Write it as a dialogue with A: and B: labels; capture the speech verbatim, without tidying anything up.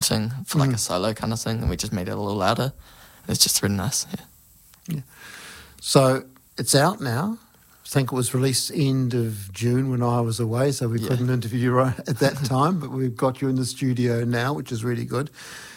A: scratching for like
B: Mm.
A: a solo kind of thing, and we just made it a little louder. It's just really nice. Yeah.
B: Yeah. So it's out now. I think it was released end of June when I was away, so we
A: Yeah.
B: couldn't interview you right at that time, but we've got you in the studio now, which is really good.